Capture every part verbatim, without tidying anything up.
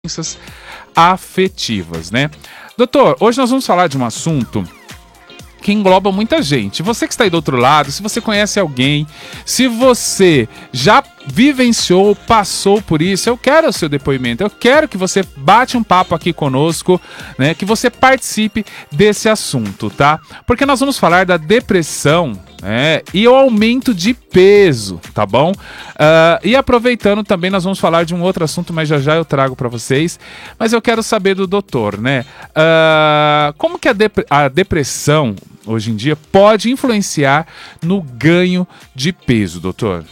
doenças afetivas, né? Doutor, hoje nós vamos falar de um assunto que engloba muita gente. Você que está aí do outro lado, se você conhece alguém, se você já vivenciou, passou por isso, eu quero o seu depoimento, eu quero que você bate um papo aqui conosco, né, que você participe desse assunto, tá? Porque nós vamos falar da depressão, né, e o aumento de peso, tá bom? Uh, e aproveitando também, nós vamos falar de um outro assunto, mas já já eu trago para vocês, mas eu quero saber do doutor, né, uh, como que a, dep- a depressão, hoje em dia, pode influenciar no ganho de peso, doutor?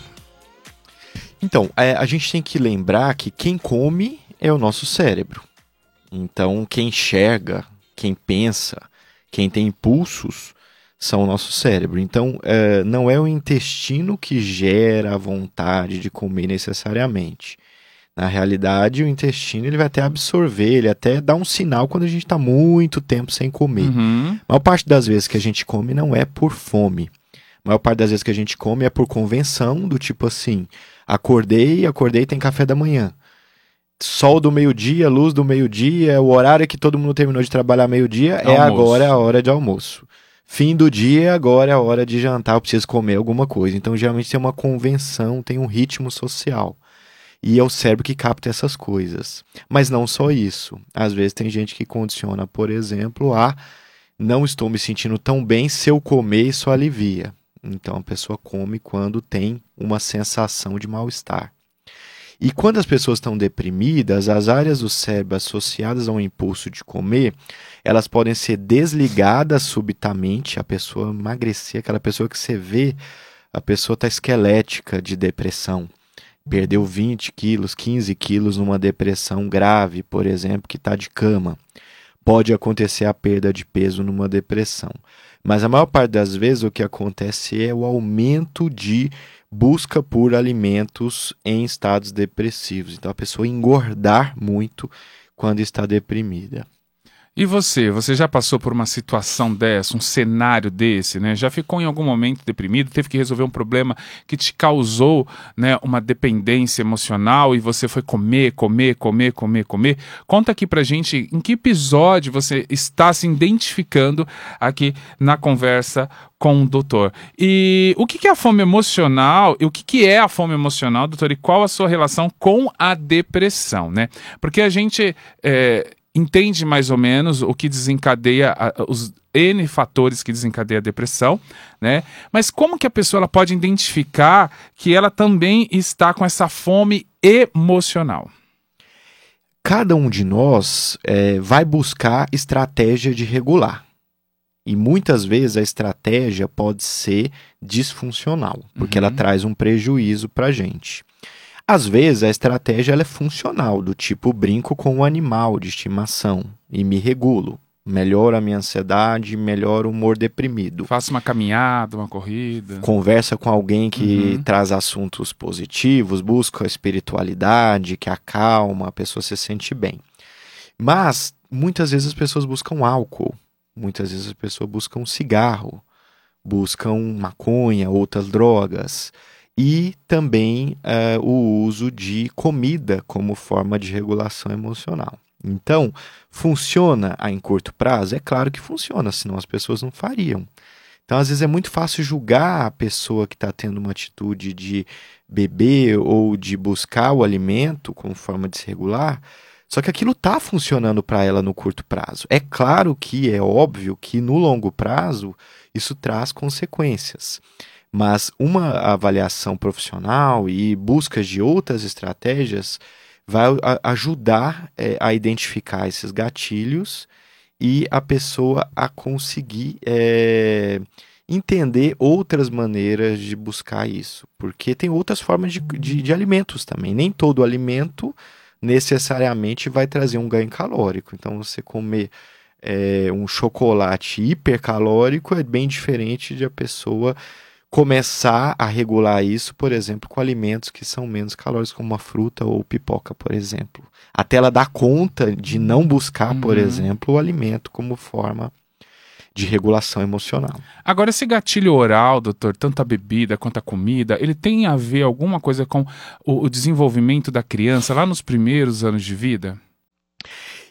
Então, é, a gente tem que lembrar que quem come é o nosso cérebro. Então, quem enxerga, quem pensa, quem tem impulsos são o nosso cérebro. Então, é, não é o intestino que gera a vontade de comer necessariamente. Na realidade, o intestino ele vai até absorver, ele até dá um sinal quando a gente está muito tempo sem comer. Uhum. A maior parte das vezes que a gente come não é por fome. A maior parte das vezes que a gente come é por convenção, do tipo assim, acordei, acordei, tem café da manhã. Sol do meio-dia, luz do meio-dia, o horário que todo mundo terminou de trabalhar meio-dia é agora a hora de almoço. Fim do dia, agora é a hora de jantar, eu preciso comer alguma coisa. Então, geralmente tem uma convenção, tem um ritmo social. E é o cérebro que capta essas coisas. Mas não só isso. Às vezes tem gente que condiciona, por exemplo, a não estou me sentindo tão bem, se eu comer, isso alivia. Então a pessoa come quando tem uma sensação de mal-estar. E quando as pessoas estão deprimidas, as áreas do cérebro associadas ao impulso de comer, elas podem ser desligadas subitamente, a pessoa emagrecer, aquela pessoa que você vê, a pessoa está esquelética de depressão. Perdeu vinte quilos, quinze quilos numa depressão grave, por exemplo, que está de cama. Pode acontecer a perda de peso numa depressão. Mas a maior parte das vezes o que acontece é o aumento de busca por alimentos em estados depressivos. Então a pessoa engordar muito quando está deprimida. E você, você já passou por uma situação dessa, um cenário desse, né? Já ficou em algum momento deprimido, teve que resolver um problema que te causou, né, uma dependência emocional e você foi comer, comer, comer, comer, comer? Conta aqui pra gente em que episódio você está se identificando aqui na conversa com o doutor. E o que que é a fome emocional? E o que que é a fome emocional, doutor? E qual a sua relação com a depressão, né? Porque a gente... É, entende mais ou menos o que desencadeia, a, os N fatores que desencadeiam a depressão, né? Mas como que a pessoa ela pode identificar que ela também está com essa fome emocional? Cada um de nós é, vai buscar estratégia de regular. E muitas vezes a estratégia pode ser disfuncional, porque Uhum. ela traz um prejuízo para a gente. Às vezes a estratégia ela é funcional, do tipo brinco com um animal de estimação e me regulo. Melhoro a minha ansiedade, melhoro o humor deprimido. Faço uma caminhada, uma corrida. Conversa com alguém que Uhum. traz assuntos positivos, busca a espiritualidade, que acalma, a pessoa se sente bem. Mas muitas vezes as pessoas buscam álcool, muitas vezes as pessoas buscam cigarro, buscam maconha, outras drogas. E também uh, o uso de comida como forma de regulação emocional. Então, funciona a em curto prazo? É claro que funciona, senão as pessoas não fariam. Então, às vezes é muito fácil julgar a pessoa que está tendo uma atitude de beber ou de buscar o alimento como forma de se regular, só que aquilo está funcionando para ela no curto prazo. É claro que é óbvio que no longo prazo isso traz consequências. Mas uma avaliação profissional e buscas de outras estratégias vai ajudar é, a identificar esses gatilhos e a pessoa a conseguir é, entender outras maneiras de buscar isso. Porque tem outras formas de, de, de alimentos também. Nem todo alimento necessariamente vai trazer um ganho calórico. Então, você comer é, um chocolate hipercalórico é bem diferente de a pessoa começar a regular isso, por exemplo, com alimentos que são menos calóricos, como uma fruta ou pipoca, por exemplo. Até ela dar conta de não buscar, por Uhum. exemplo, o alimento como forma de regulação emocional. Agora, esse gatilho oral, doutor, tanto a bebida quanto a comida, ele tem a ver alguma coisa com o, o desenvolvimento da criança lá nos primeiros anos de vida?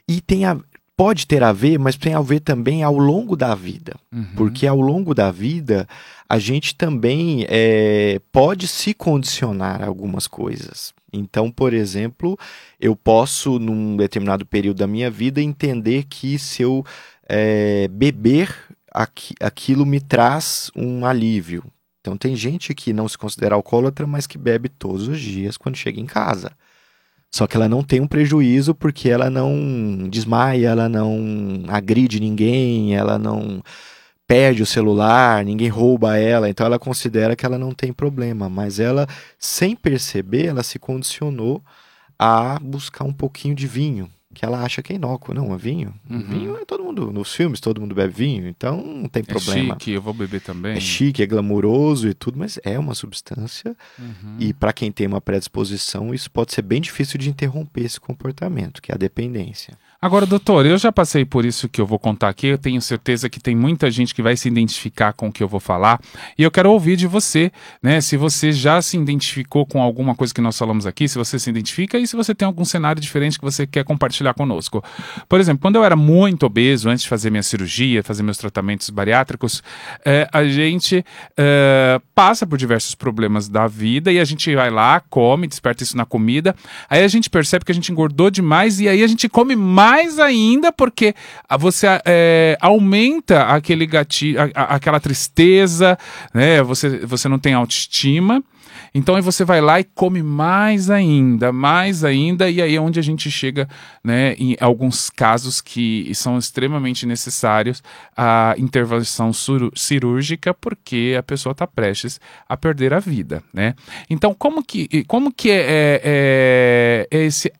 E tem a, pode ter a ver, mas tem a ver também ao longo da vida. Uhum. Porque ao longo da vida, a gente também é, pode se condicionar a algumas coisas. Então, por exemplo, eu posso, num determinado período da minha vida, entender que se eu é, beber, aqui, aquilo me traz um alívio. Então, tem gente que não se considera alcoólatra, mas que bebe todos os dias quando chega em casa. Só que ela não tem um prejuízo porque ela não desmaia, ela não agride ninguém, ela não perde o celular, ninguém rouba ela, então ela considera que ela não tem problema, mas ela, sem perceber, ela se condicionou a buscar um pouquinho de vinho, que ela acha que é inócuo. Não, é vinho. Uhum. Vinho é todo mundo, nos filmes todo mundo bebe vinho, então não tem problema. É chique, eu vou beber também. É chique, é glamuroso e tudo, mas é uma substância Uhum. e para quem tem uma predisposição, isso pode ser bem difícil de interromper esse comportamento, que é a dependência. Agora, doutor, eu já passei por isso que eu vou contar aqui, eu tenho certeza que tem muita gente que vai se identificar com o que eu vou falar, e eu quero ouvir de você, né, se você já se identificou com alguma coisa que nós falamos aqui, se você se identifica e se você tem algum cenário diferente que você quer compartilhar conosco. Por exemplo, quando eu era muito obeso, antes de fazer minha cirurgia, fazer meus tratamentos bariátricos, é, a gente é, passa por diversos problemas da vida e a gente vai lá, come, desperta isso na comida, aí a gente percebe que a gente engordou demais e aí a gente come mais mais ainda porque você é, aumenta aquele gatilho, a, a, aquela tristeza, né? Você, você não tem autoestima, então aí você vai lá e come mais ainda, mais ainda, e aí é onde a gente chega, né, em alguns casos que são extremamente necessários a intervenção cirúrgica porque a pessoa está prestes a perder a vida, né? Então como que, como que é, é, é esse...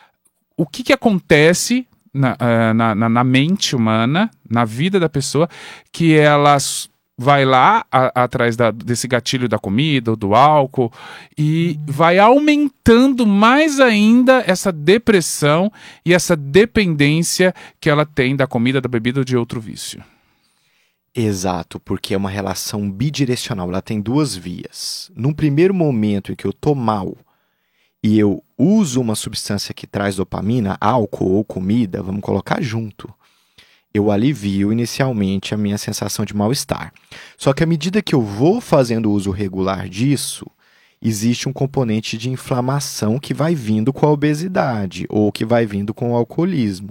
O que, que acontece na, na, na, na mente humana, na vida da pessoa, que ela vai lá a, atrás da, desse gatilho da comida ou do álcool e vai aumentando mais ainda essa depressão e essa dependência que ela tem da comida, da bebida ou de outro vício? Exato, porque é uma relação bidirecional, ela tem duas vias. Num primeiro momento em que eu tô mal e eu uso uma substância que traz dopamina, álcool ou comida, vamos colocar junto, eu alivio inicialmente a minha sensação de mal-estar. Só que à medida que eu vou fazendo uso regular disso, existe um componente de inflamação que vai vindo com a obesidade ou que vai vindo com o alcoolismo.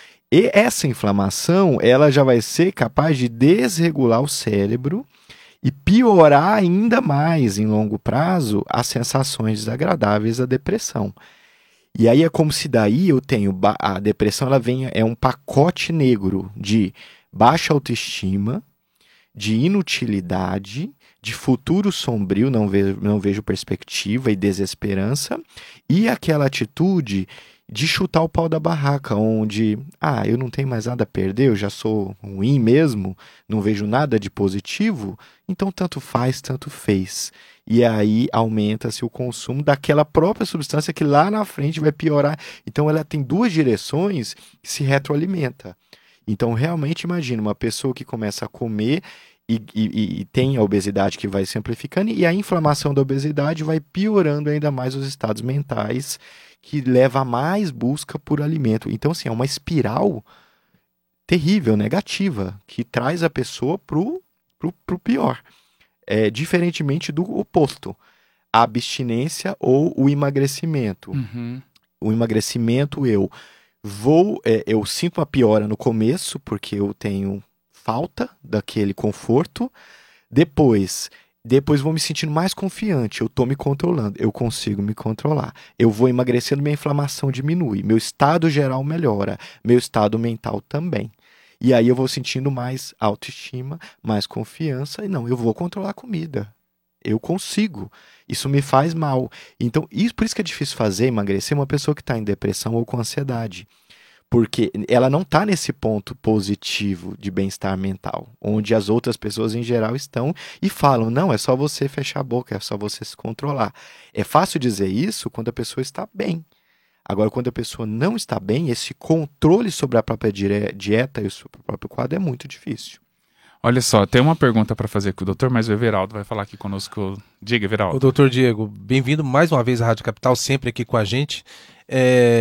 E essa inflamação, ela já vai ser capaz de desregular o cérebro e piorar ainda mais, em longo prazo, as sensações desagradáveis da depressão. E aí é como se daí eu tenho... A depressão ela vem, é um pacote negro de baixa autoestima, de inutilidade, de futuro sombrio, não vejo, não vejo perspectiva e desesperança, e aquela atitude de chutar o pau da barraca, onde, ah, eu não tenho mais nada a perder, eu já sou ruim mesmo, não vejo nada de positivo, então tanto faz, tanto fez. E aí aumenta-se o consumo daquela própria substância que lá na frente vai piorar. Então ela tem duas direções que se retroalimenta. Então realmente imagina uma pessoa que começa a comer e, e, e tem a obesidade que vai se amplificando e a inflamação da obesidade vai piorando ainda mais os estados mentais, que leva a mais busca por alimento. Então, assim, é uma espiral terrível, negativa, que traz a pessoa pro, pro, pro pior. É, diferentemente do oposto, a abstinência ou o emagrecimento. Uhum. O emagrecimento, eu vou, é, eu sinto uma piora no começo, porque eu tenho falta daquele conforto. Depois... Depois vou me sentindo mais confiante, eu estou me controlando, eu consigo me controlar. Eu vou emagrecendo, minha inflamação diminui, meu estado geral melhora, meu estado mental também. E aí eu vou sentindo mais autoestima, mais confiança, e não, eu vou controlar a comida. Eu consigo. Isso me faz mal. Então, isso, por isso que é difícil fazer, emagrecer, uma pessoa que está em depressão ou com ansiedade. Porque ela não está nesse ponto positivo de bem-estar mental, onde as outras pessoas em geral estão e falam, não, é só você fechar a boca, é só você se controlar. É fácil dizer isso quando a pessoa está bem. Agora, quando a pessoa não está bem, esse controle sobre a própria dieta e o seu próprio quadro é muito difícil. Olha só, tem uma pergunta para fazer com o doutor, mas o Everaldo vai falar aqui conosco. Diga, Everaldo. O doutor Diego, bem-vindo mais uma vez à Rádio Capital, sempre aqui com a gente. É,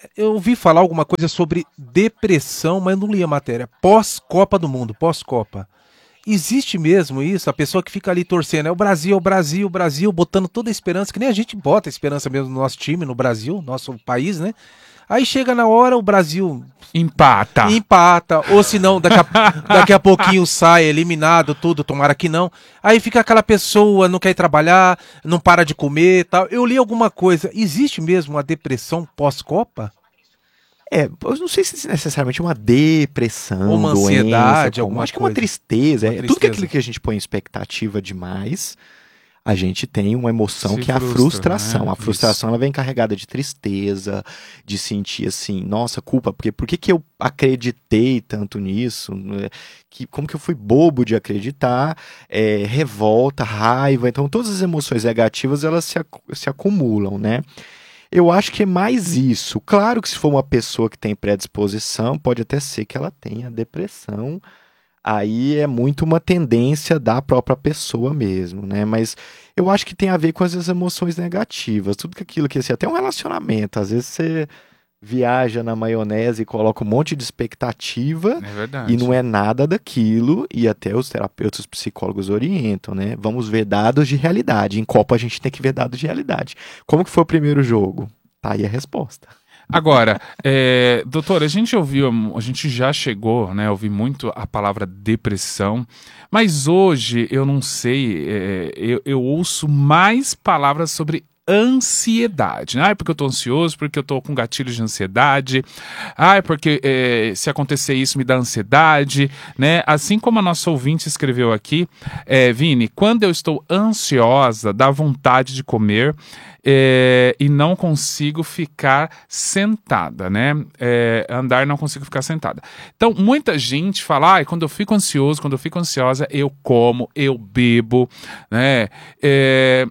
eu ouvi falar alguma coisa sobre depressão, mas não li a matéria. Pós-Copa do Mundo, pós-Copa. Existe mesmo isso? A pessoa que fica ali torcendo, é o Brasil, é o Brasil, o Brasil, botando toda a esperança, que nem a gente bota a esperança mesmo no nosso time, no Brasil, nosso país, né? Aí chega na hora, o Brasil empata. Empata, ou se não, daqui a, daqui a pouquinho sai eliminado, tudo, tomara que não. Aí fica aquela pessoa, não quer ir trabalhar, não para de comer e tal. Eu li alguma coisa, existe mesmo a depressão pós-Copa? É, eu não sei se necessariamente uma depressão, uma doença, ansiedade, como, alguma acho que coisa. uma tristeza, Uma é, tristeza. tudo que aquilo que a gente põe em expectativa demais, a gente tem uma emoção Se que é a frustra, frustração. né? A frustração ela vem carregada de tristeza, de sentir assim, nossa, culpa, porque por que que eu acreditei tanto nisso? Que, como que eu fui bobo de acreditar? É, revolta, raiva, então todas as emoções negativas elas se, ac se acumulam, né? Eu acho que é mais isso. Claro que se for uma pessoa que tem predisposição, pode até ser que ela tenha depressão. Aí é muito uma tendência da própria pessoa mesmo, né? Mas eu acho que tem a ver com as emoções negativas. Tudo que aquilo que, assim, até um relacionamento. Às vezes você viaja na maionese e coloca um monte de expectativa É verdade. e não é nada daquilo. E até os terapeutas, os psicólogos orientam, né? Vamos ver dados de realidade. Em Copa a gente tem que ver dados de realidade. Como que foi o primeiro jogo? Tá aí a resposta. Agora, é, doutor, a gente ouviu, a gente já chegou, né, a ouvir muito a palavra depressão, mas hoje eu não sei, é, eu, eu ouço mais palavras sobre ansiedade, né? Ah, é porque eu tô ansioso, porque eu tô com gatilhos de ansiedade, ah, é porque é, se acontecer isso me dá ansiedade, né? Assim como a nossa ouvinte escreveu aqui, é, Vini, quando eu estou ansiosa, dá vontade de comer, É, e não consigo ficar sentada, né? É, andar não consigo ficar sentada. Então, muita gente fala, ah, quando eu fico ansioso, quando eu fico ansiosa, eu como, eu bebo, né? É,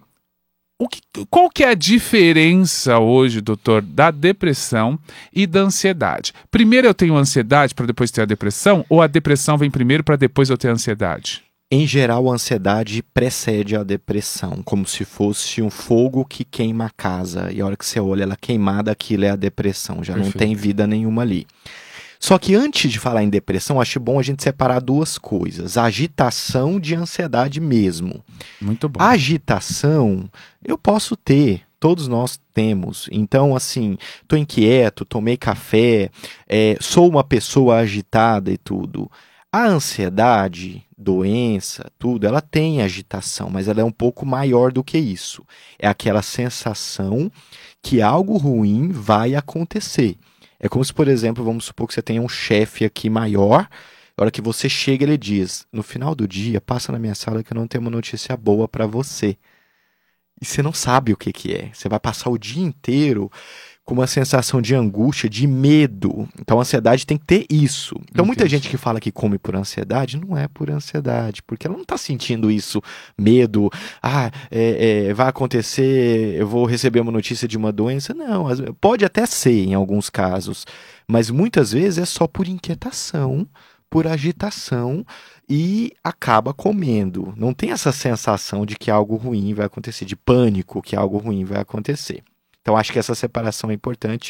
o que, qual que é a diferença hoje, doutor, da depressão e da ansiedade? Primeiro eu tenho ansiedade para depois ter a depressão, ou a depressão vem primeiro para depois eu ter a ansiedade? Em geral, a ansiedade precede a depressão, como se fosse um fogo que queima a casa. E a hora que você olha ela queimada, aquilo é a depressão, já Perfeito. não tem vida nenhuma ali. Só que antes de falar em depressão, acho bom a gente separar duas coisas. A agitação de ansiedade mesmo. Muito bom. A agitação, eu posso ter, todos nós temos. Então, assim, tô inquieto, tomei café, é, sou uma pessoa agitada e tudo. A ansiedade, doença, tudo, ela tem agitação, mas ela é um pouco maior do que isso. É aquela sensação que algo ruim vai acontecer. É como se, por exemplo, vamos supor que você tenha um chefe aqui maior, a hora que você chega ele diz, no final do dia, passa na minha sala que eu não tenho uma notícia boa para você. E você não sabe o que que é. Você vai passar o dia inteiro com uma sensação de angústia, de medo. Então a ansiedade tem que ter isso. Então muita Entendi. gente que fala que come por ansiedade, não é por ansiedade, porque ela não está sentindo isso, medo, ah, é, é, vai acontecer, eu vou receber uma notícia de uma doença. Não, pode até ser em alguns casos, mas muitas vezes é só por inquietação, por agitação e acaba comendo. Não tem essa sensação de que algo ruim vai acontecer, de pânico que algo ruim vai acontecer. Então, acho que essa separação é importante,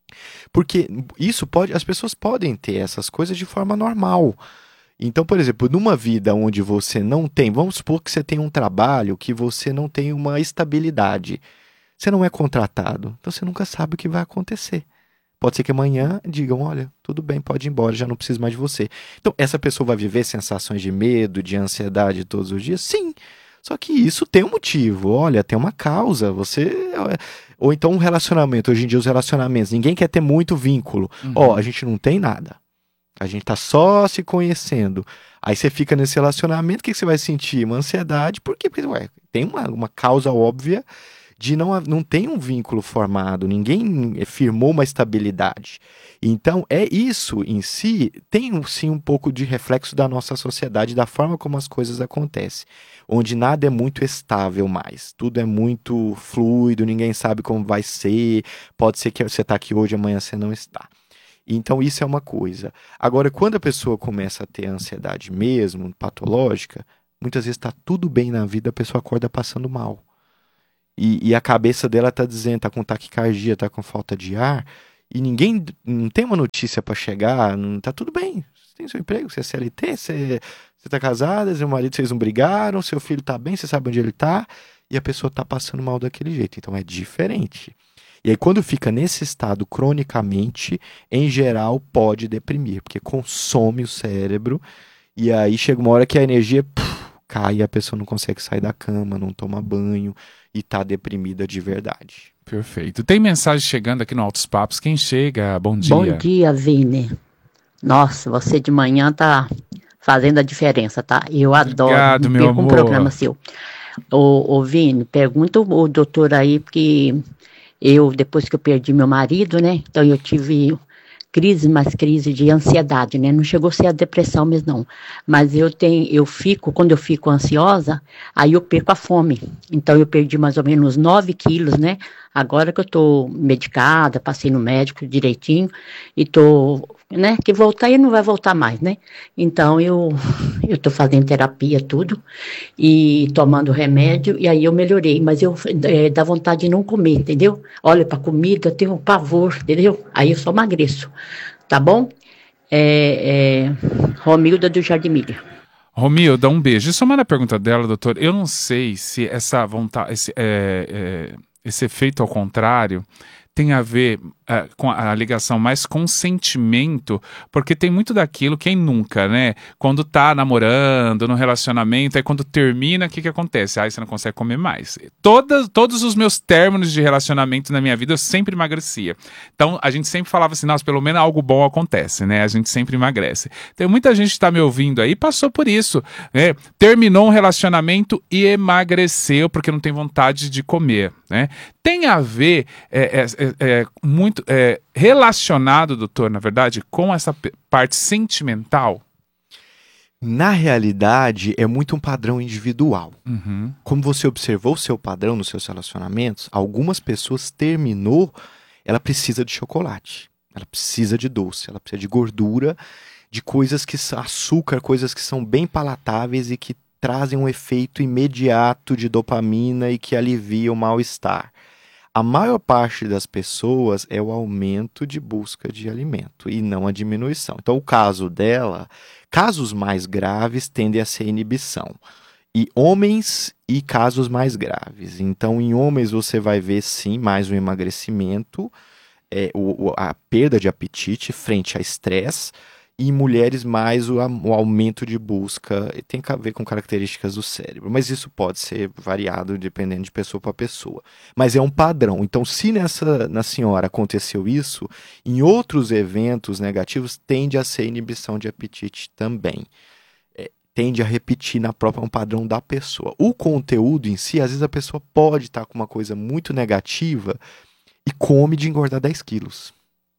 porque isso pode, as pessoas podem ter essas coisas de forma normal. Então, por exemplo, numa vida onde você não tem, vamos supor que você tem um trabalho que você não tem uma estabilidade, você não é contratado, então você nunca sabe o que vai acontecer. Pode ser que amanhã digam, olha, tudo bem, pode ir embora, já não preciso mais de você. Então, essa pessoa vai viver sensações de medo, de ansiedade todos os dias? Sim. Só que isso tem um motivo, olha, tem uma causa, você... Ou então um relacionamento, hoje em dia os relacionamentos, ninguém quer ter muito vínculo. Ó, Uhum. a gente não tem nada, a gente tá só se conhecendo. Aí você fica nesse relacionamento, o que que você vai sentir? Uma ansiedade, por quê? Porque, ué, tem uma, uma causa óbvia de não, não tem um vínculo formado, ninguém firmou uma estabilidade. Então, é isso em si, tem sim um pouco de reflexo da nossa sociedade, da forma como as coisas acontecem, onde nada é muito estável mais, tudo é muito fluido, ninguém sabe como vai ser, pode ser que você está aqui hoje, amanhã você não está. Então, isso é uma coisa. Agora, quando a pessoa começa a ter ansiedade mesmo, patológica, muitas vezes está tudo bem na vida, a pessoa acorda passando mal. E, e a cabeça dela está dizendo, está com taquicardia, está com falta de ar, e ninguém, não tem uma notícia para chegar, não tá tudo bem, você tem seu emprego, você é C L T, você, você tá casada, seu marido, vocês não brigaram, seu filho tá bem, você sabe onde ele tá, e a pessoa tá passando mal daquele jeito, então é diferente. E aí quando fica nesse estado cronicamente, em geral pode deprimir, porque consome o cérebro, e aí chega uma hora que a energia puf, cai e a pessoa não consegue sair da cama, não toma banho e tá deprimida de verdade. Perfeito. Tem mensagem chegando aqui no Altos Papos. Quem chega? Bom dia. Bom dia, Vini. Nossa, você de manhã tá fazendo a diferença, tá? Eu adoro. Obrigado, meu perco um amor. programa seu. Ô, ô Vini, pergunta o doutor aí, porque eu, depois que eu perdi meu marido, né? Então eu tive crise, mais crise de ansiedade, né? Não chegou a ser a depressão mesmo, não. Mas eu tenho, eu fico, quando eu fico ansiosa, aí eu perco a fome. Então eu perdi mais ou menos nove quilos, né? Agora que eu tô medicada, passei no médico direitinho e tô, né? Que voltar e não vai voltar mais, né? Então eu, eu tô fazendo terapia, tudo, e tomando remédio, e aí eu melhorei, mas eu é, dá vontade de não comer, entendeu? Olha pra comida, eu tenho um pavor, entendeu? Aí eu só emagreço, tá bom? É, é, Romilda do Jardim Milha. Romilda, um beijo. E somando a pergunta dela, doutor, eu não sei se essa vontade, esse, é, é, esse efeito ao contrário tem a ver uh, com a ligação mais com sentimento, porque tem muito daquilo, quem nunca, né? Quando tá namorando, no relacionamento, aí quando termina, o que que acontece? Aí você não consegue comer mais. Todas, todos os meus términos de relacionamento na minha vida, eu sempre emagrecia. Então, a gente sempre falava assim, nossa, pelo menos algo bom acontece, né? A gente sempre emagrece. Tem muita gente que tá me ouvindo aí, passou por isso, né? Terminou um relacionamento e emagreceu, porque não tem vontade de comer, né? Tem a ver, é, é, é, é, muito é, relacionado, doutor, na verdade, com essa p- parte sentimental? Na realidade, é muito um padrão individual. Uhum. Como você observou o seu padrão nos seus relacionamentos, algumas pessoas terminou, ela precisa de chocolate, ela precisa de doce, ela precisa de gordura, de coisas que são açúcar, coisas que são bem palatáveis e que trazem um efeito imediato de dopamina e que alivia o mal-estar. A maior parte das pessoas é o aumento de busca de alimento e não a diminuição. Então, o caso dela, casos mais graves tendem a ser inibição. E homens e casos mais graves. Então, em homens você vai ver sim mais um emagrecimento, é, o, a perda de apetite frente a estresse. E em mulheres mais o, o aumento de busca, tem a ver com características do cérebro, mas isso pode ser variado dependendo de pessoa para pessoa. Mas é um padrão, então se nessa, na senhora aconteceu isso, em outros eventos negativos tende a ser inibição de apetite também. É, tende a repetir na própria um padrão da pessoa. O conteúdo em si, às vezes a pessoa pode estar com uma coisa muito negativa e come de engordar dez quilos.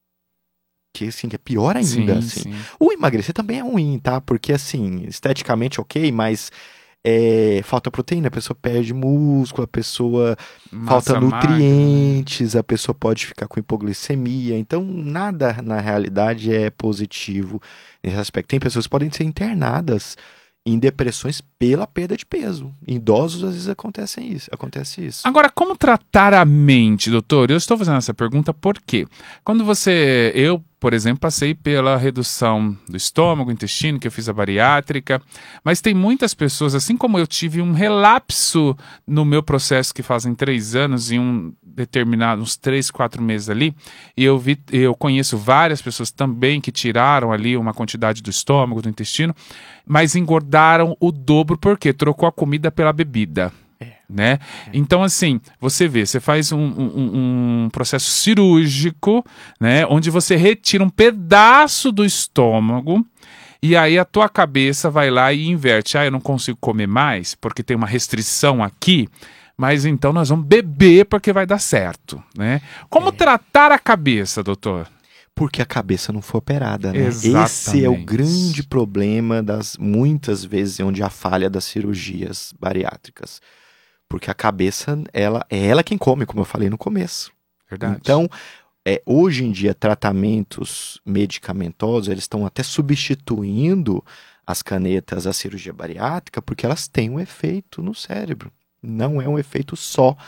Que assim, é pior ainda, Sim, assim. sim. O emagrecer também é ruim, tá? Porque, assim, esteticamente ok, mas é, falta proteína, a pessoa perde músculo, a pessoa Massa falta magra, né? nutrientes, a pessoa pode ficar com hipoglicemia. Então, nada na realidade é positivo nesse aspecto. Tem pessoas que podem ser internadas em depressões pela perda de peso. Em idosos, às vezes, acontece isso. Acontece isso. Agora, como tratar a mente, doutor? Eu estou fazendo essa pergunta porque quando você... Eu, por exemplo, passei pela redução do estômago, intestino, que eu fiz a bariátrica, mas tem muitas pessoas, assim como eu tive um relapso no meu processo que fazem três anos, em um determinado, uns três, quatro meses ali, e eu, vi, eu conheço várias pessoas também que tiraram ali uma quantidade do estômago, do intestino, mas engordaram o dobro porque trocou a comida pela bebida. Né? Então, assim, você vê, você faz um, um, um processo cirúrgico, né? Onde você retira um pedaço do estômago e aí a tua cabeça vai lá e inverte. Ah, eu não consigo comer mais porque tem uma restrição aqui, mas então nós vamos beber porque vai dar certo, né? Como É. tratar a cabeça, doutor? Porque a cabeça não foi operada, né? Exatamente. Esse é o grande problema das muitas vezes onde há falha das cirurgias bariátricas. Porque a cabeça, ela é ela quem come, como eu falei no começo. Verdade. Então, é, hoje em dia, tratamentos medicamentosos, eles estão até substituindo as canetas, a cirurgia bariátrica, porque elas têm um efeito no cérebro. Não é um efeito só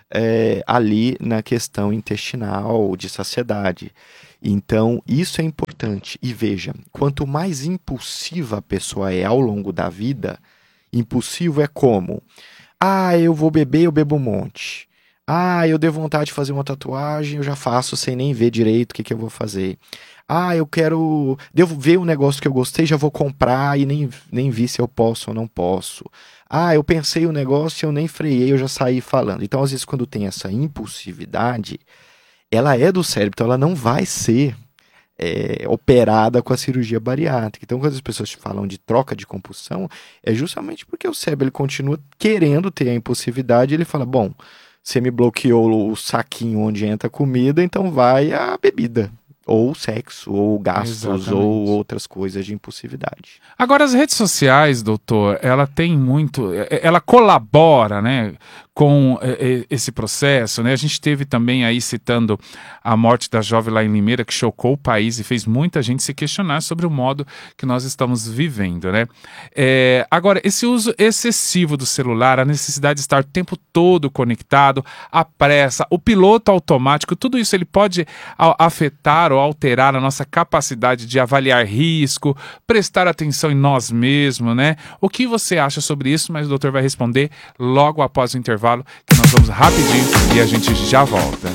é, ali na questão intestinal, de saciedade. Então, isso é importante. E veja, quanto mais impulsiva a pessoa é ao longo da vida, impulsivo é como? Ah, eu vou beber, eu bebo um monte. Ah, eu dei vontade de fazer uma tatuagem, eu já faço sem nem ver direito o que, que eu vou fazer. Ah, eu quero... Devo ver um negócio que eu gostei, já vou comprar e nem, nem vi se eu posso ou não posso. Ah, eu pensei o um negócio e eu nem freiei, eu já saí falando. Então, às vezes, quando tem essa impulsividade, ela é do cérebro, então ela não vai ser é, operada com a cirurgia bariátrica. Então, quando as pessoas falam de troca de compulsão, é justamente porque o cérebro ele continua querendo ter a impulsividade e ele fala, bom, você me bloqueou o saquinho onde entra a comida, então vai a bebida. Ou sexo, ou gastos, Exatamente. Ou outras coisas de impulsividade. Agora, as redes sociais, doutor, ela tem muito... Ela colabora, né, com esse processo, né? A gente teve também aí, citando a morte da jovem lá em Limeira, que chocou o país e fez muita gente se questionar sobre o modo que nós estamos vivendo, né? É, agora, esse uso excessivo do celular, a necessidade de estar o tempo todo conectado, a pressa, o piloto automático, tudo isso ele pode afetar ou alterar a nossa capacidade de avaliar risco, prestar atenção em nós mesmos, né? O que você acha sobre isso? Mas o doutor vai responder logo após o intervalo, que nós vamos rapidinho e a gente já volta.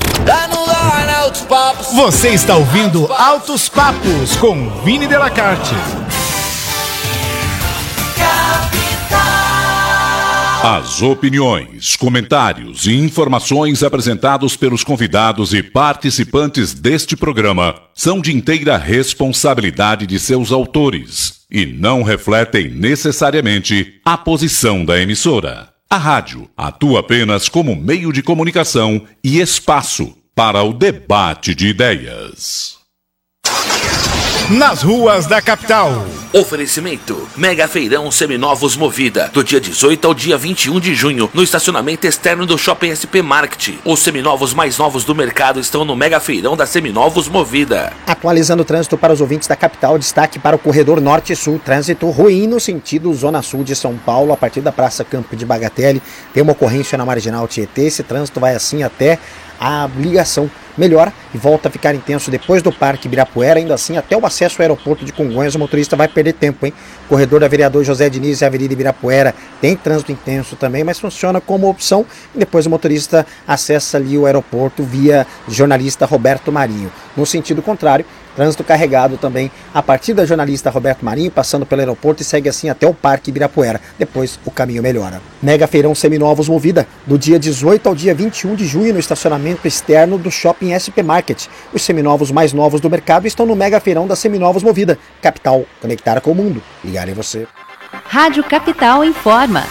Você está ouvindo Altos Papos com Vini de la Carte. As opiniões, comentários e informações apresentados pelos convidados e participantes deste programa são de inteira responsabilidade de seus autores e não refletem necessariamente a posição da emissora. A rádio atua apenas como meio de comunicação e espaço para o debate de ideias. Nas ruas da capital. Oferecimento: Mega Feirão Seminovos Movida, do dia dezoito ao dia vinte e um de junho, no estacionamento externo do Shopping S P Market. Os seminovos mais novos do mercado estão no Mega Feirão da Seminovos Movida. Atualizando o trânsito para os ouvintes da capital, destaque para o corredor norte-sul, trânsito ruim no sentido zona sul de São Paulo, a partir da Praça Campo de Bagatelle. Tem uma ocorrência na Marginal Tietê, esse trânsito vai assim até a ligação melhora e volta a ficar intenso depois do Parque Ibirapuera, ainda assim até o acesso ao aeroporto de Congonhas o motorista vai perder tempo, hein? Corredor da Vereador José Diniz e Avenida Ibirapuera tem trânsito intenso também, mas funciona como opção e depois o motorista acessa ali o aeroporto via jornalista Roberto Marinho. No sentido contrário, trânsito carregado também a partir da jornalista Roberto Marinho, passando pelo aeroporto e segue assim até o Parque Ibirapuera. Depois o caminho melhora. Mega Feirão Seminovos Movida, do dia dezoito ao dia vinte e um de junho, no estacionamento externo do Shopping S P Market. Os seminovos mais novos do mercado estão no Mega Feirão da Seminovos Movida. Capital, conectar com o mundo. Ligar em você. Rádio Capital informa.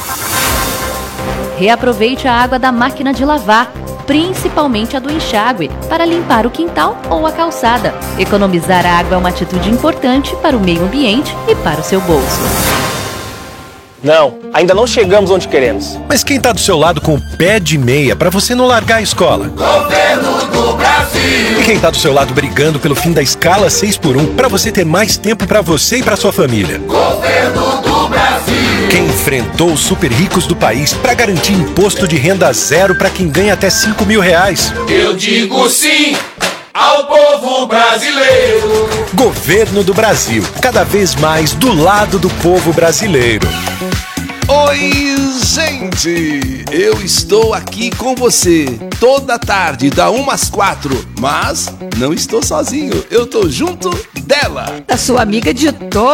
Reaproveite a água da máquina de lavar, principalmente a do enxágue, para limpar o quintal ou a calçada. Economizar a água é uma atitude importante para o meio ambiente e para o seu bolso. Não, ainda não chegamos onde queremos. Mas quem tá do seu lado com o pé de meia para você não largar a escola? Governo do Brasil! E quem tá do seu lado brigando pelo fim da escala seis por um para você ter mais tempo para você e para sua família? Governo do Brasil! Quem enfrentou os super ricos do país para garantir imposto de renda zero para quem ganha até cinco mil reais? Eu digo sim ao povo brasileiro. Governo do Brasil, cada vez mais do lado do povo brasileiro. Oi, gente! Eu estou aqui com você toda tarde, da uma às quatro, mas não estou sozinho, eu estou junto dela. A sua amiga de todas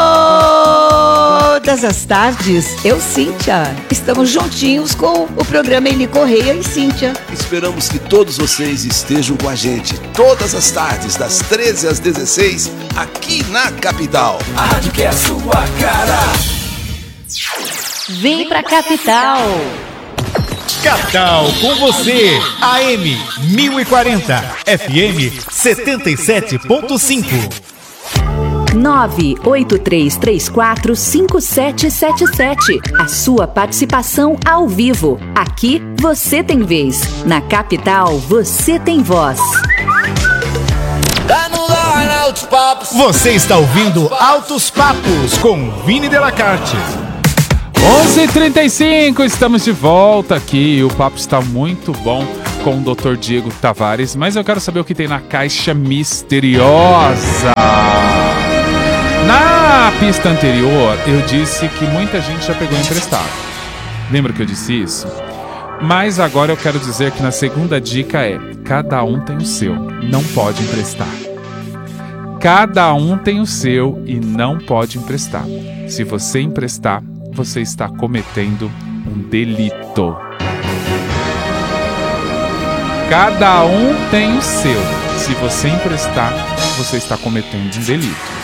as tardes, eu, Cíntia. Estamos juntinhos com o programa Eli Correia e Cíntia. Esperamos que todos vocês estejam com a gente todas as tardes, das treze às dezesseis, aqui na capital. A rádio que é a sua cara. Vem pra Capital. Capital com você. A M mil e quarenta, F M setenta e sete ponto cinco. nove oito três três quatro cinco sete sete sete. A sua participação ao vivo. Aqui você tem vez. Na Capital você tem voz. Tá no ar, Altos Papos. Você está ouvindo Altos Papos com Vini de la Carte. onze e trinta e cinco, estamos de volta aqui. O papo está muito bom com o doutor Diego Tavares, mas eu quero saber o que tem na caixa misteriosa. Na pista anterior, eu disse que muita gente já pegou emprestado. Lembra que eu disse isso? Mas agora eu quero dizer que na segunda dica é: cada um tem o seu, não pode emprestar. Cada um tem o seu e não pode emprestar. Se você emprestar, você está cometendo um delito. Cada um tem o seu. Se você emprestar, você está cometendo um delito.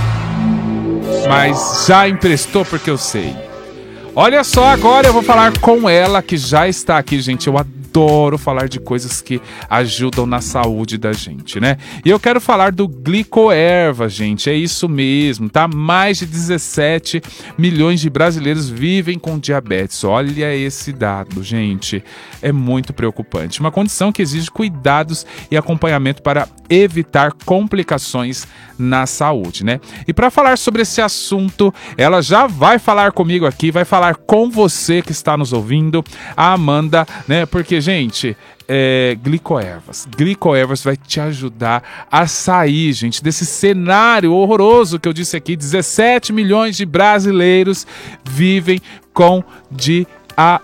Mas já emprestou, porque eu sei. Olha só, agora eu vou falar com ela, que já está aqui, gente. Eu adoro falar de coisas que ajudam na saúde da gente, né? E eu quero falar do Glicoerva, gente. É isso mesmo, tá? Mais de dezessete milhões de brasileiros vivem com diabetes. Olha esse dado, gente. É muito preocupante. Uma condição que exige cuidados e acompanhamento para evitar complicações na saúde, né? E para falar sobre esse assunto, ela já vai falar comigo aqui, vai falar com você que está nos ouvindo, a Amanda, né? Porque, gente, é, Glicoervas. Glicoervas vai te ajudar a sair, gente, desse cenário horroroso que eu disse aqui. dezessete milhões de brasileiros vivem com diabetes.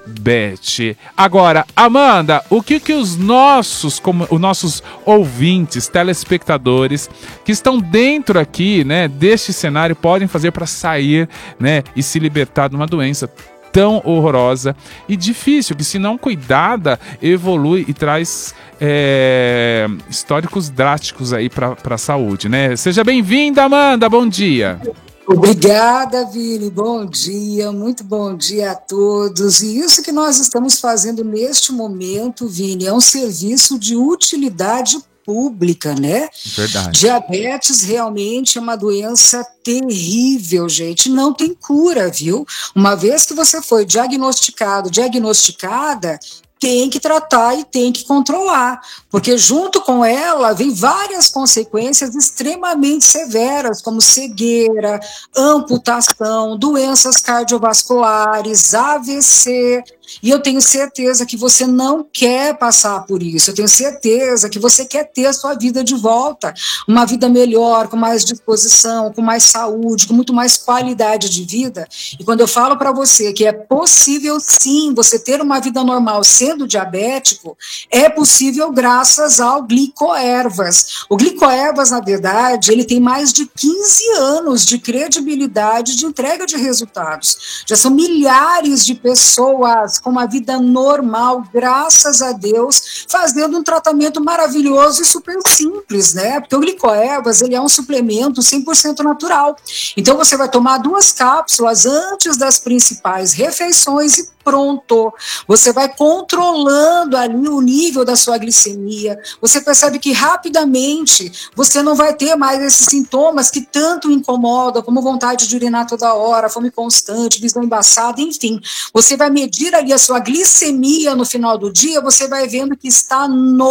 Agora, Amanda, o que que os nossos, como os nossos ouvintes, telespectadores que estão dentro aqui, né, deste cenário podem fazer para sair, né, e se libertar de uma doença tão horrorosa e difícil, que se não cuidada, evolui e traz é, históricos drásticos aí para a saúde, né? Seja bem-vinda, Amanda, bom dia. Obrigada, Vini, bom dia, muito bom dia a todos. E isso que nós estamos fazendo neste momento, Vini, é um serviço de utilidade pública, né? Verdade. Diabetes realmente é uma doença terrível, gente, não tem cura, viu? Uma vez que você foi diagnosticado, diagnosticada, tem que tratar e tem que controlar, porque junto com ela vem várias consequências extremamente severas, como cegueira, amputação, doenças cardiovasculares, A V C, e eu tenho certeza que você não quer passar por isso, eu tenho certeza que você quer ter a sua vida de volta, uma vida melhor, com mais disposição, com mais saúde, com muito mais qualidade de vida. E quando eu falo para você que é possível sim você ter uma vida normal sendo diabético, é possível graças ao Glicoervas. O Glicoervas, na verdade, ele tem mais de quinze anos de credibilidade de entrega de resultados. Já são milhares de pessoas com uma vida normal, graças a Deus, fazendo um tratamento maravilhoso e super simples, né? Porque o Glicoervas, ele é um suplemento cem por cento natural. Então você vai tomar duas cápsulas antes das principais refeições e pronto. Você vai controlando ali o nível da sua glicemia. Você percebe que rapidamente você não vai ter mais esses sintomas que tanto incomodam, como vontade de urinar toda hora, fome constante, visão embaçada, enfim. Você vai medir ali a sua glicemia no final do dia, você vai vendo que está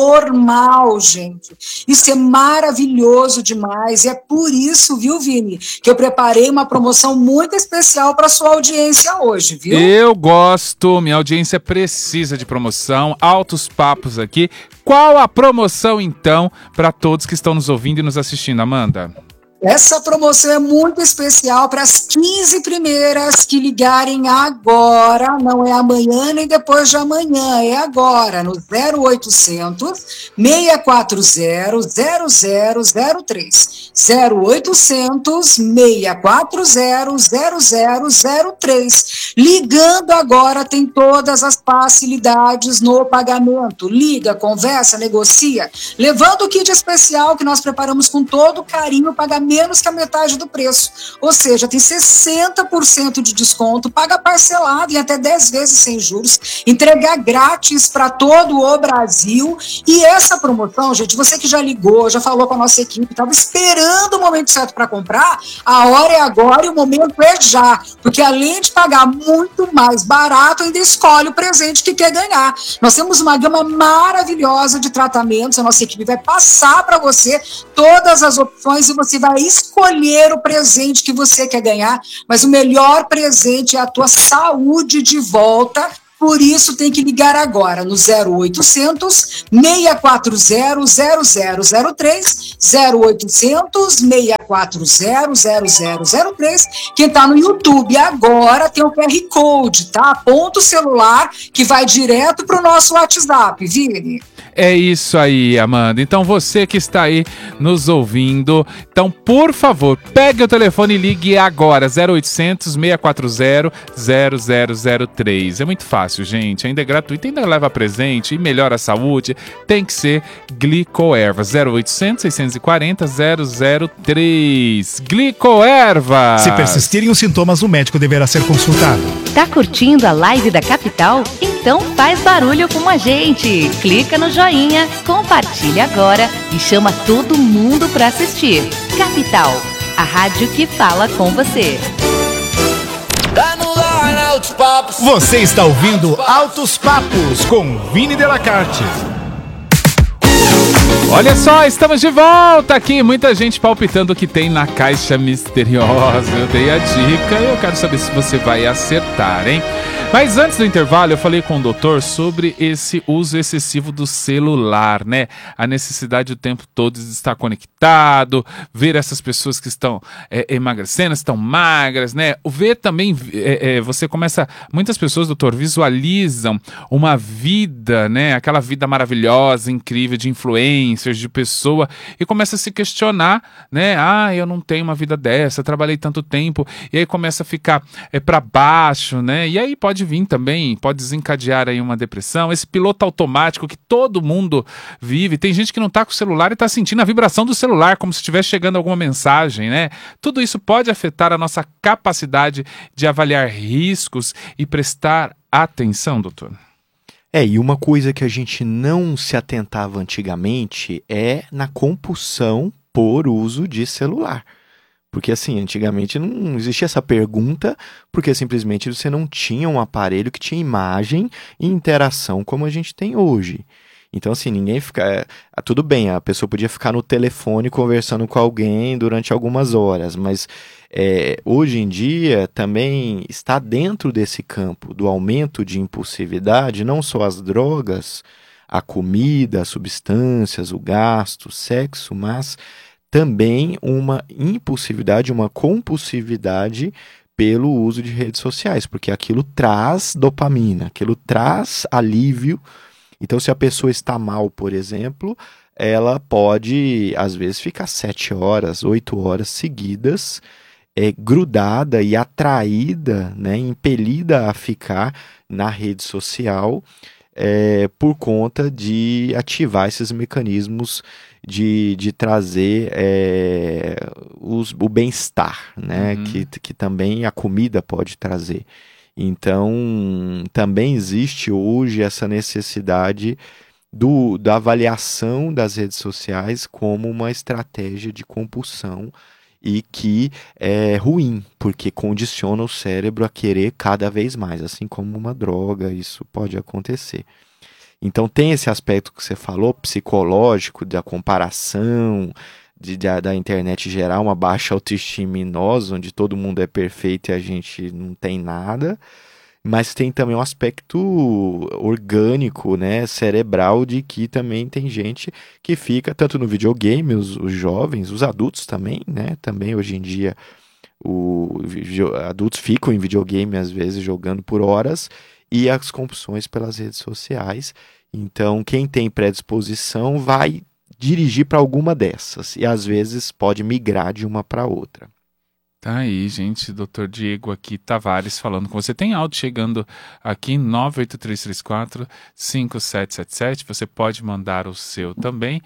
normal, gente. Isso é maravilhoso demais. E é por isso, viu, Vini, que eu preparei uma promoção muito especial para sua audiência hoje, viu? Eu gosto. Minha audiência precisa de promoção, altos papos aqui. Qual a promoção, então, para todos que estão nos ouvindo e nos assistindo, Amanda? Essa promoção é muito especial para as quinze primeiras que ligarem agora, não é amanhã nem depois de amanhã, é agora, no zero oitocentos, seis quatro zero, zero zero zero três. zero oitocentos, seis quatro zero, zero zero zero três. Ligando agora tem todas as facilidades no pagamento. Liga, conversa, negocia, levando o kit especial que nós preparamos com todo carinho, pagamento menos que a metade do preço, ou seja, tem sessenta por cento de desconto, paga parcelado em até dez vezes sem juros, entregar grátis para todo o Brasil. E essa promoção, gente, você que já ligou, já falou com a nossa equipe, estava esperando o momento certo para comprar, a hora é agora e o momento é já, porque além de pagar muito mais barato, ainda escolhe o presente que quer ganhar. Nós temos uma gama maravilhosa de tratamentos, a nossa equipe vai passar para você todas as opções e você vai vai escolher o presente que você quer ganhar, mas o melhor presente é a tua saúde de volta. Por isso tem que ligar agora no zero oitocentos, seis quatro zero, zero zero zero três, zero oitocentos, seis quatro zero, zero zero zero três. Quem tá no YouTube agora tem o Q R Code, tá? Aponta o celular que vai direto pro nosso WhatsApp, Vini. É isso aí, Amanda. Então você que está aí nos ouvindo, então por favor, pegue o telefone e ligue agora, zero oitocentos, seis quatro zero, zero zero zero três. É muito fácil, gente, ainda é gratuito, ainda leva presente e melhora a saúde. Tem que ser Glicoerva, zero oitocentos, seiscentos e quarenta, zero zero três. Glicoerva! Se persistirem os sintomas, o médico deverá ser consultado. Tá curtindo a live da Capital? Então faz barulho com a gente. Clica no joinha, compartilha agora e chama todo mundo para assistir. Capital, a rádio que fala com você. Você está ouvindo Altos Papos com Vini Delacarte. Olha só, estamos de volta aqui. Muita gente palpitando o que tem na caixa misteriosa. Eu dei a dica e eu quero saber se você vai acertar, hein? Mas antes do intervalo, eu falei com o doutor sobre esse uso excessivo do celular, né? A necessidade o tempo todo de estar conectado, ver essas pessoas que estão é, emagrecendo, estão magras, né? O ver também, é, é, você começa... Muitas pessoas, doutor, visualizam uma vida, né? Aquela vida maravilhosa, incrível, de influencers, de pessoa, e começa a se questionar, né? Ah, eu não tenho uma vida dessa, trabalhei tanto tempo, e aí começa a ficar é, para baixo, né? E aí pode vir também, pode desencadear aí uma depressão, esse piloto automático que todo mundo vive. Tem gente que não tá com o celular e tá sentindo a vibração do celular, como se estivesse chegando alguma mensagem, né? Tudo isso pode afetar a nossa capacidade de avaliar riscos e prestar atenção, doutor. É, e uma coisa que a gente não se atentava antigamente é na compulsão por uso de celular. Porque assim, antigamente não existia essa pergunta, porque simplesmente você não tinha um aparelho que tinha imagem e interação como a gente tem hoje. Então assim, ninguém fica... É, tudo bem, a pessoa podia ficar no telefone conversando com alguém durante algumas horas, mas é, hoje em dia também está dentro desse campo do aumento de impulsividade, não só as drogas, a comida, as substâncias, o gasto, o sexo, mas... também uma impulsividade, uma compulsividade pelo uso de redes sociais, porque aquilo traz dopamina, aquilo traz alívio. Então, se a pessoa está mal, por exemplo, ela pode, às vezes, ficar sete horas, oito horas seguidas, é, grudada e atraída, né, impelida a ficar na rede social, é, por conta de ativar esses mecanismos De, de trazer é, os, o bem-estar, né? Uhum. que, que também a comida pode trazer. Então, também existe hoje essa necessidade do, da avaliação das redes sociais como uma estratégia de compulsão e que é ruim, porque condiciona o cérebro a querer cada vez mais, assim como uma droga, isso pode acontecer. Então tem esse aspecto que você falou, psicológico, da comparação, de, da, da internet gerar uma baixa autoestima em nós, onde todo mundo é perfeito e a gente não tem nada, mas tem também um aspecto orgânico, né, cerebral, de que também tem gente que fica tanto no videogame, os, os jovens, os adultos também, né, também hoje em dia o, adultos ficam em videogame às vezes jogando por horas, e as compulsões pelas redes sociais. Então, quem tem predisposição vai dirigir para alguma dessas e às vezes pode migrar de uma para outra. Tá aí, gente, doutor Diego aqui Tavares falando com você. Tem áudio chegando aqui, nove oito três três quatro, cinco sete sete sete, você pode mandar o seu também.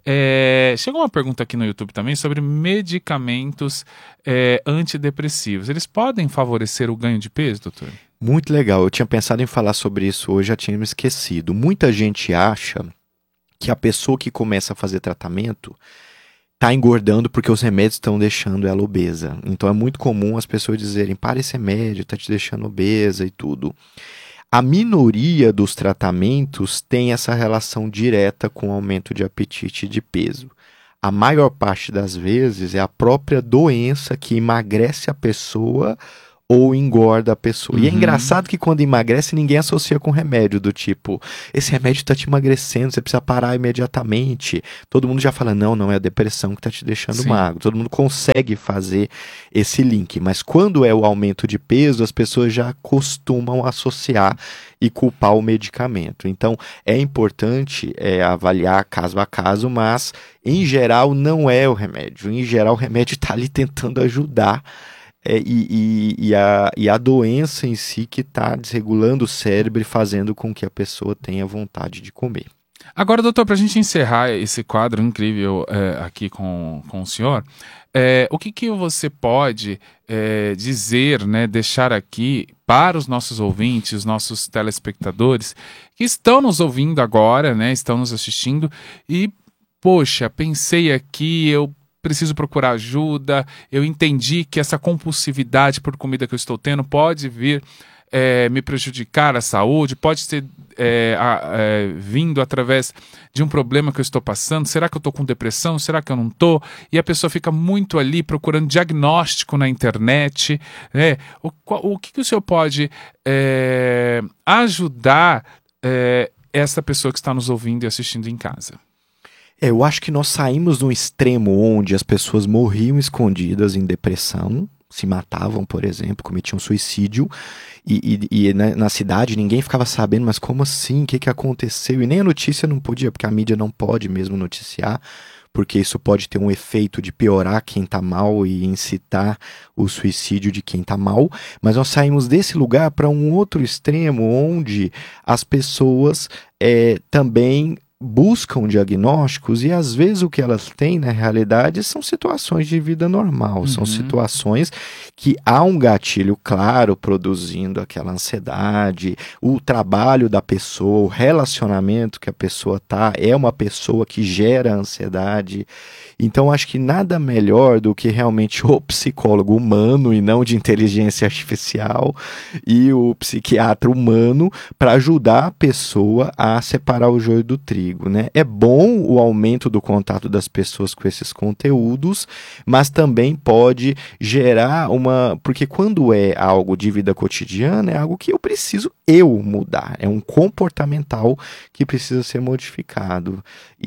É, chegou uma pergunta aqui no YouTube também sobre medicamentos é, antidepressivos. Eles podem favorecer o ganho de peso, doutor? Muito legal, eu tinha pensado em falar sobre isso hoje, já tinha me esquecido. Muita gente acha que a pessoa que começa a fazer tratamento está engordando porque os remédios estão deixando ela obesa. Então é muito comum as pessoas dizerem, para esse remédio, está te deixando obesa e tudo. A minoria dos tratamentos tem essa relação direta com o aumento de apetite e de peso. a maior parte das vezes é a própria doença que emagrece a pessoa ou engorda a pessoa. Uhum. E é engraçado que quando emagrece, ninguém associa com remédio do tipo, esse remédio tá te emagrecendo, você precisa parar imediatamente. Todo mundo já fala, não, não é a depressão que tá te deixando Sim. magro. Todo mundo consegue fazer esse link. Mas quando é o aumento de peso, as pessoas já costumam associar e culpar o medicamento. Então, é importante é, avaliar caso a caso, mas, em geral, não é o remédio. Em geral, o remédio está ali tentando ajudar É, e, e, e, a, e a doença em si que está desregulando o cérebro e fazendo com que a pessoa tenha vontade de comer. Agora, doutor, para a gente encerrar esse quadro incrível é, aqui com, com o senhor, é, o que, que você pode é, dizer, né, deixar aqui para os nossos ouvintes, os nossos telespectadores que estão nos ouvindo agora, né, estão nos assistindo e, poxa, pensei aqui, eu preciso procurar ajuda, eu entendi que essa compulsividade por comida que eu estou tendo pode vir é, me prejudicar a saúde, pode ter é, a, é, vindo através de um problema que eu estou passando, será que eu estou com depressão, será que eu não estou? E a pessoa fica muito ali procurando diagnóstico na internet, né? O, o que, que o senhor pode é, ajudar é, essa pessoa que está nos ouvindo e assistindo em casa? É, eu acho que nós saímos de um extremo onde as pessoas morriam escondidas em depressão, se matavam, por exemplo, cometiam suicídio, e, e, e na, na cidade ninguém ficava sabendo, mas como assim? O que, que aconteceu? E nem a notícia não podia, porque a mídia não pode mesmo noticiar, porque isso pode ter um efeito de piorar quem está mal e incitar o suicídio de quem está mal. Mas nós saímos desse lugar para um outro extremo, onde as pessoas é, também buscam diagnósticos e às vezes o que elas têm na realidade são situações de vida normal, uhum. são situações que há um gatilho claro produzindo aquela ansiedade, o trabalho da pessoa, o relacionamento que a pessoa tá, é uma pessoa que gera ansiedade. Então acho que nada melhor do que realmente o psicólogo humano e não de inteligência artificial e o psiquiatra humano para ajudar a pessoa a separar o joio do trigo. Né? É bom o aumento do contato das pessoas com esses conteúdos, mas também pode gerar uma... Porque quando é algo de vida cotidiana, é algo que eu preciso eu mudar. É um comportamental que precisa ser modificado.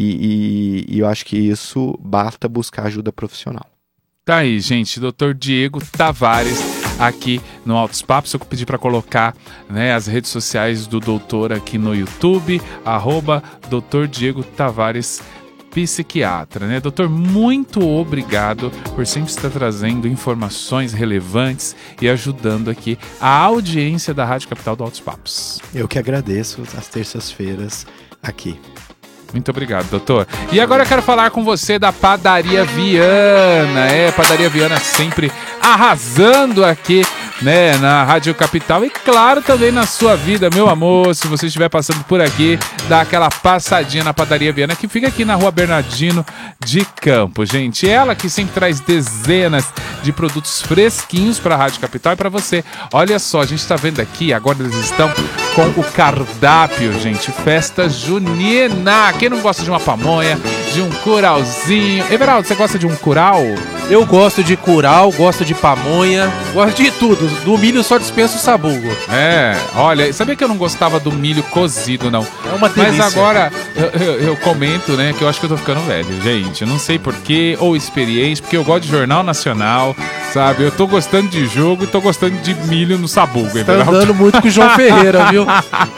E, e, e eu acho que isso basta buscar ajuda profissional. Tá aí, gente. doutor Diego Tavares aqui no Altos Papos. Eu pedi para colocar, né, as redes sociais do doutor aqui no YouTube, arroba doutor Diego Tavares Psiquiatra, né? Doutor, muito obrigado por sempre estar trazendo informações relevantes e ajudando aqui a audiência da Rádio Capital do Altos Papos. Eu que agradeço as terças-feiras aqui. Muito obrigado, doutor. E agora eu quero falar com você da Padaria Viana. É, Padaria Viana sempre arrasando aqui, né, na Rádio Capital e, claro, também na sua vida, meu amor. Se você estiver passando por aqui, dá aquela passadinha na Padaria Viana, que fica aqui na Rua Bernardino de Campos, gente. Ela que sempre traz dezenas de produtos fresquinhos para a Rádio Capital e para você. Olha só, a gente está vendo aqui, agora eles estão com o cardápio, gente. Festa junina. Quem não gosta de uma pamonha, de um curauzinho? Everaldo, você gosta de um curau? Eu gosto de curau, gosto de pamonha, gosto de tudo. Do milho só dispenso o sabugo. É, olha, sabia que eu não gostava do milho cozido, não? É uma delícia. Mas agora eu, eu, eu comento, né, que eu acho que eu tô ficando velho, gente. Eu não sei porquê, ou experiência, porque eu gosto de Jornal Nacional, sabe? Eu tô gostando de jogo e tô gostando de milho no sabugo. Você tá andando muito com o João Ferreira, viu?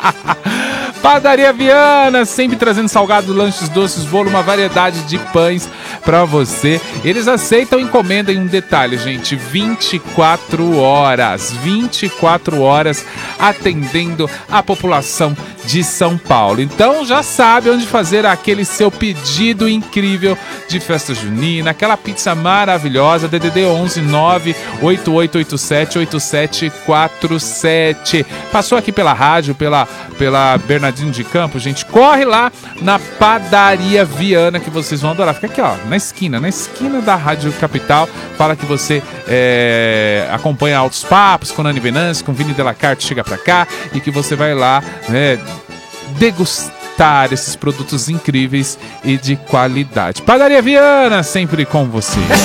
Padaria Viana, sempre trazendo salgados, lanches, doces, bolo, uma variedade de pães pra você. Eles aceitam encomenda em um detalhe, gente, vinte e quatro horas, vinte e quatro horas atendendo a população de São Paulo. Então já sabe onde fazer aquele seu pedido incrível de festa junina, aquela pizza maravilhosa, D D D onze nove oito oito oito sete oito sete quatro sete. Passou aqui pela rádio, pela, pela Bernardino de Campos, gente, corre lá na Padaria Viana que vocês vão adorar. Fica aqui, ó, na esquina, na esquina da Rádio Capital. Fala que você é, acompanha Altos Papos com Nani Venâncio, com Vini Delacarte, chega pra cá, e que você vai lá, né, degustar experimentar esses produtos incríveis e de qualidade. Padaria Viana, sempre com você.